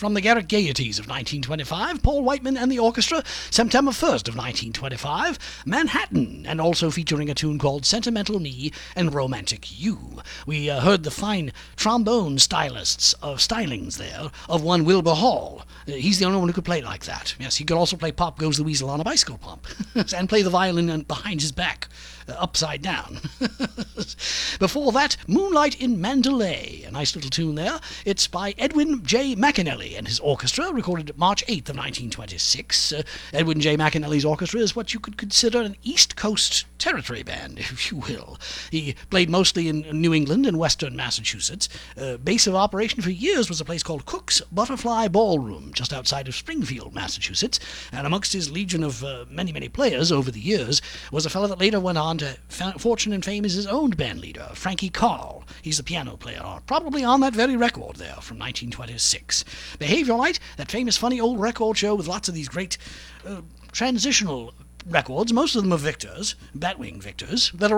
from the Garrick Gaieties of 1925, Paul Whiteman and the Orchestra, September 1st of 1925, Manhattan, and also featuring a tune called Sentimental Me and Romantic You. We heard the fine trombone stylings there of one Wilbur Hall. He's the only one who could play like that. Yes, he could also play Pop Goes the Weasel on a Bicycle Pump, and play the violin behind his back, upside down. Before that, Moonlight in Mandalay, a nice little tune there. It's by Edwin J. McAnally and his orchestra, recorded March 8th of 1926. Edwin J. McAnally's orchestra is what you could consider an East Coast territory band, if you will. He played mostly in New England and western Massachusetts. Base of operation for years was a place called Cook's Butterfly Ballroom, just outside of Springfield, Massachusetts, and amongst his legion of many, many players over the years was a fellow that later went on to fortune and fame as his own band leader, Frankie Carl. He's the piano player, probably on that very record there from 1926. Behavior Light, that famous funny old record show with lots of these great transitional records, most of them are Victors, Batwing Victors, that are